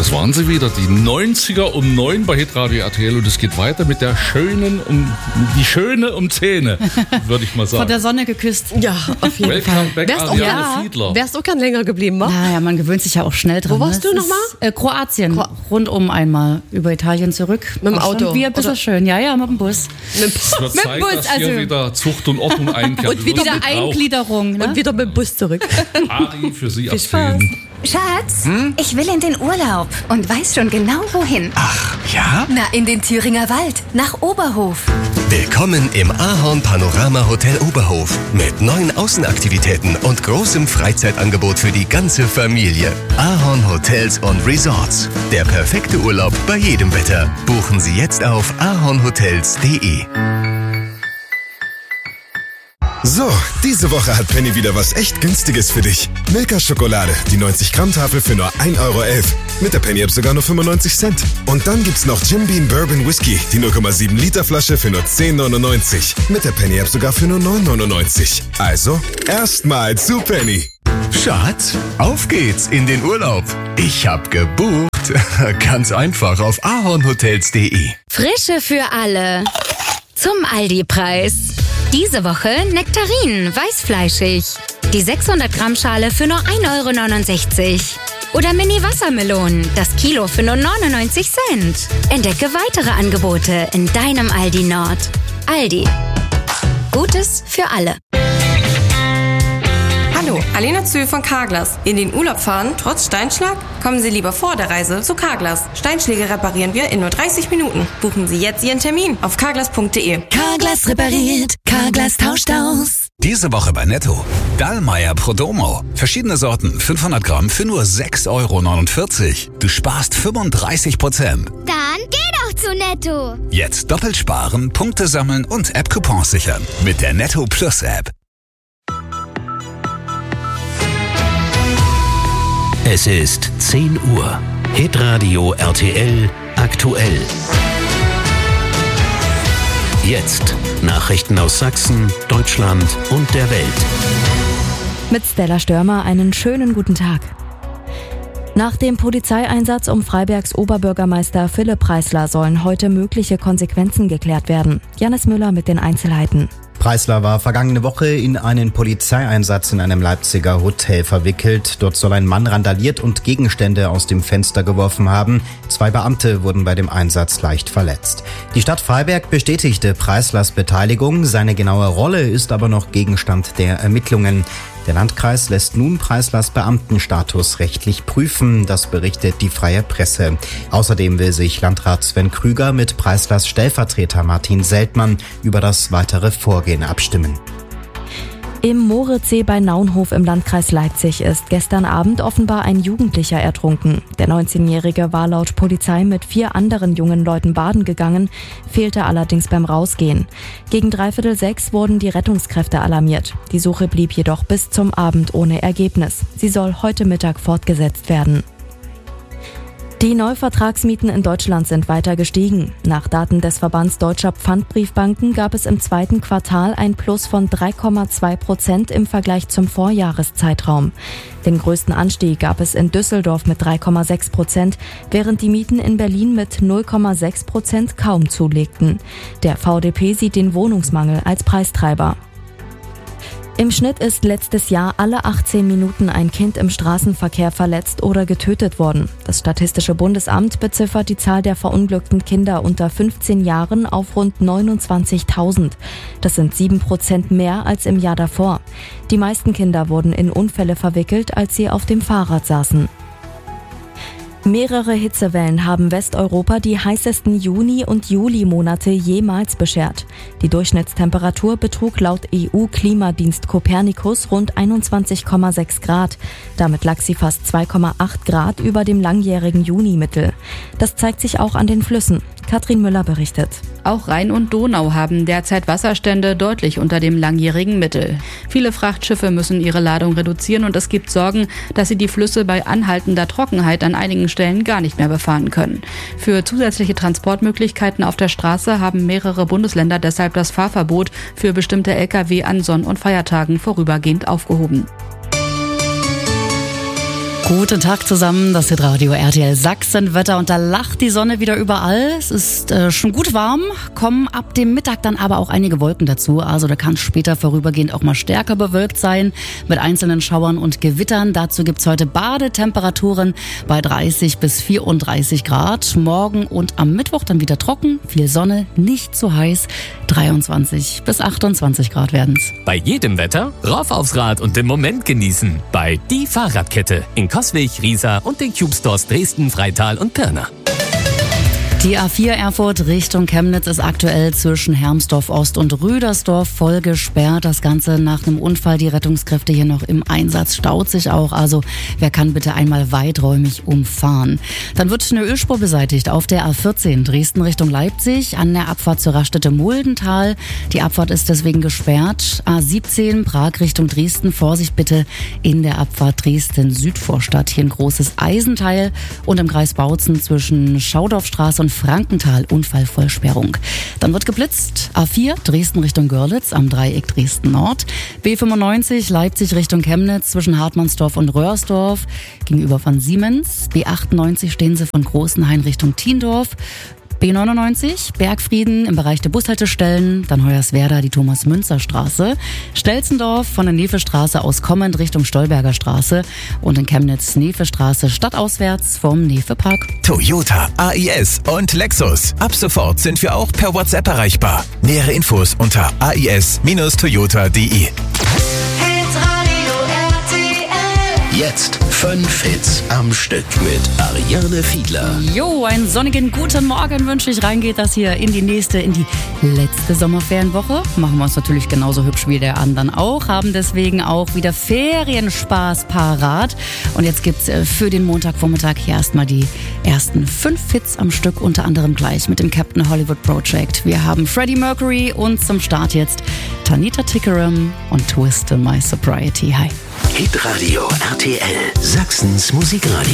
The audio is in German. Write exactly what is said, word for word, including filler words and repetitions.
Das waren sie wieder, die neunziger um neun bei Hitradio R T L und es geht weiter mit der schönen, um die Schöne um Zähne, würde ich mal sagen. Von der Sonne geküsst. Ja, auf jeden Welcome Fall. back, Wärst auch, Ariane ja, Fiedler. wärst auch gern länger geblieben, wa? Ja, ja, man gewöhnt sich ja auch schnell dran. Wo warst ne? du Es nochmal? ist, Äh, Kroatien, Kro- rundum einmal über Italien zurück. Mit dem War Auto, schon wie ein bisschen oder? schön, ja, ja, mit dem Bus. Es wird Mit Zeit, Bus, dass hier also- wieder Zucht und Ordnung einkehrt. Und wieder Wieder Eingliederung, ne? Und wieder mit dem Bus zurück. Ari für Sie Viel Spaß. erzählen. Schatz, ich will in den Urlaub und weiß schon genau wohin. Ach, ja? Na, in den Thüringer Wald, nach Oberhof. Willkommen im Ahorn Panorama Hotel Oberhof mit neuen Außenaktivitäten und großem Freizeitangebot für die ganze Familie. Ahorn Hotels und Resorts. Der perfekte Urlaub bei jedem Wetter. Buchen Sie jetzt auf ahornhotels punkt de. So, diese Woche hat Penny wieder was echt Günstiges für dich. Milka Schokolade, die neunzig Gramm Tafel für nur ein Euro elf. Mit der Penny-App sogar nur fünfundneunzig Cent. Und dann gibt's noch Jim Beam Bourbon Whisky, die null Komma sieben Liter Flasche für nur zehn neunundneunzig. Mit der Penny-App sogar für nur neun neunundneunzig. Also, erstmal zu Penny. Schatz, auf geht's in den Urlaub. Ich hab gebucht. Ganz einfach auf ahornhotels punkt de. Frische für alle. Zum Aldi-Preis. Diese Woche Nektarinen, weißfleischig. Die sechshundert Gramm Schale für nur ein Euro neunundsechzig. Oder Mini-Wassermelonen, das Kilo für nur neunundneunzig Cent. Entdecke weitere Angebote in deinem Aldi Nord. Aldi. Gutes für alle. Hallo, Alena Zühl von Carglass. In den Urlaub fahren, trotz Steinschlag? Kommen Sie lieber vor der Reise zu Carglass. Steinschläge reparieren wir in nur dreißig Minuten. Buchen Sie jetzt Ihren Termin auf carglass punkt de. Carglass repariert, Carglass tauscht aus. Diese Woche bei Netto. Dallmayr Prodomo. Verschiedene Sorten, fünfhundert Gramm für nur sechs Euro neunundvierzig. Du sparst fünfunddreißig Prozent. Dann geh doch zu Netto. Jetzt doppelt sparen, Punkte sammeln und App-Coupons sichern. Mit der Netto Plus App. Es ist zehn Uhr. Hitradio R T L aktuell. Jetzt Nachrichten aus Sachsen, Deutschland und der Welt. Mit Stella Störmer einen schönen guten Tag. Nach dem Polizeieinsatz um Freibergs Oberbürgermeister Philipp Preisler sollen heute mögliche Konsequenzen geklärt werden. Janis Müller mit den Einzelheiten. Preisler war vergangene Woche in einen Polizeieinsatz in einem Leipziger Hotel verwickelt. Dort soll ein Mann randaliert und Gegenstände aus dem Fenster geworfen haben. Zwei Beamte wurden bei dem Einsatz leicht verletzt. Die Stadt Freiberg bestätigte Preislers Beteiligung. Seine genaue Rolle ist aber noch Gegenstand der Ermittlungen. Der Landkreis lässt nun Preislers Beamtenstatus rechtlich prüfen, das berichtet die Freie Presse. Außerdem will sich Landrat Sven Krüger mit Preislers Stellvertreter Martin Seltmann über das weitere Vorgehen abstimmen. Im Mooretsee bei Naunhof im Landkreis Leipzig ist gestern Abend offenbar ein Jugendlicher ertrunken. Der neunzehnjährige war laut Polizei mit vier anderen jungen Leuten baden gegangen, fehlte allerdings beim Rausgehen. Gegen dreiviertel sechs wurden die Rettungskräfte alarmiert. Die Suche blieb jedoch bis zum Abend ohne Ergebnis. Sie soll heute Mittag fortgesetzt werden. Die Neuvertragsmieten in Deutschland sind weiter gestiegen. Nach Daten des Verbands Deutscher Pfandbriefbanken gab es im zweiten Quartal ein Plus von drei Komma zwei Prozent im Vergleich zum Vorjahreszeitraum. Den größten Anstieg gab es in Düsseldorf mit drei Komma sechs Prozent, während die Mieten in Berlin mit null Komma sechs Prozent kaum zulegten. Der V D P sieht den Wohnungsmangel als Preistreiber. Im Schnitt ist letztes Jahr alle achtzehn Minuten ein Kind im Straßenverkehr verletzt oder getötet worden. Das Statistische Bundesamt beziffert die Zahl der verunglückten Kinder unter fünfzehn Jahren auf rund neunundzwanzigtausend. Das sind sieben Prozent mehr als im Jahr davor. Die meisten Kinder wurden in Unfälle verwickelt, als sie auf dem Fahrrad saßen. Mehrere Hitzewellen haben Westeuropa die heißesten Juni- und Julimonate jemals beschert. Die Durchschnittstemperatur betrug laut E U-Klimadienst Copernicus rund einundzwanzig Komma sechs Grad. Damit lag sie fast zwei Komma acht Grad über dem langjährigen Junimittel. Das zeigt sich auch an den Flüssen. Katrin Müller berichtet. Auch Rhein und Donau haben derzeit Wasserstände deutlich unter dem langjährigen Mittel. Viele Frachtschiffe müssen ihre Ladung reduzieren und es gibt Sorgen, dass sie die Flüsse bei anhaltender Trockenheit an einigen Stellen gar nicht mehr befahren können. Für zusätzliche Transportmöglichkeiten auf der Straße haben mehrere Bundesländer deshalb das Fahrverbot für bestimmte L K W an Sonn- und Feiertagen vorübergehend aufgehoben. Guten Tag zusammen, das ist Radio R T L Sachsen-Wetter und da lacht die Sonne wieder überall. Es ist äh, schon gut warm, kommen ab dem Mittag dann aber auch einige Wolken dazu. Also da kann später vorübergehend auch mal stärker bewölkt sein mit einzelnen Schauern und Gewittern. Dazu gibt's heute Badetemperaturen bei dreißig bis vierunddreißig Grad. Morgen und am Mittwoch dann wieder trocken, viel Sonne, nicht zu heiß. dreiundzwanzig bis achtundzwanzig Grad werden's. Bei jedem Wetter rauf aufs Rad und den Moment genießen. Bei Die Fahrradkette in Coswig, Riesa und den Cube Stores Dresden, Freital und Pirna. Die A vier Erfurt Richtung Chemnitz ist aktuell zwischen Hermsdorf Ost und Rüdersdorf voll gesperrt. Das Ganze nach einem Unfall. Die Rettungskräfte hier noch im Einsatz. Staut sich auch. Also wer kann bitte einmal weiträumig umfahren. Dann wird eine Ölspur beseitigt auf der A vierzehn Dresden Richtung Leipzig an der Abfahrt zur Raststätte Muldental. Die Abfahrt ist deswegen gesperrt. A siebzehn Prag Richtung Dresden. Vorsicht bitte in der Abfahrt Dresden Südvorstadt. Hier ein großes Eisenteil und im Kreis Bautzen zwischen Schaudorfstraße und Frankenthal Unfallvollsperrung. Dann wird geblitzt. A vier Dresden Richtung Görlitz am Dreieck Dresden Nord. B fünfundneunzig Leipzig Richtung Chemnitz zwischen Hartmannsdorf und Röhrsdorf gegenüber von Siemens. B achtundneunzig stehen sie von Großenhain Richtung Thiendorf. B neunundneunzig, Bergfrieden im Bereich der Bushaltestellen, dann Hoyerswerda die Thomas-Münzer-Straße, Stelzendorf von der Nevestraße aus kommend Richtung Stolberger Straße und in Chemnitz Nevestraße stadtauswärts vom Nevepark. Toyota, A I S und Lexus. Ab sofort sind wir auch per WhatsApp erreichbar. Nähere Infos unter a i s Bindestrich toyota punkt d e. Jetzt fünf Hits am Stück mit Ariane Fiedler. Jo, einen sonnigen guten Morgen wünsche ich. Rein geht das hier in die nächste, in die letzte Sommerferienwoche. Machen wir uns natürlich genauso hübsch wie der anderen auch. Haben deswegen auch wieder Ferienspaß parat. Und jetzt gibt's für den Montagvormittag hier erstmal die ersten fünf Hits am Stück. Unter anderem gleich mit dem Captain Hollywood Project. Wir haben Freddie Mercury und zum Start jetzt Tanita Tikaram und Twist in My Sobriety. Hi. Hitradio R T L, Sachsens Musikradio.